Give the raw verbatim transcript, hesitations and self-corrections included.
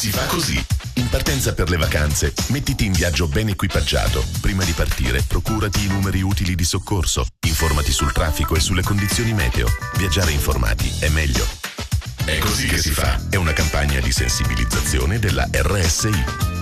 Si fa così. In partenza per le vacanze, mettiti in viaggio ben equipaggiato. Prima di partire, procurati i numeri utili di soccorso. Informati sul traffico e sulle condizioni meteo. Viaggiare informati è meglio. È così che si fa. È una campagna di sensibilizzazione della R S I.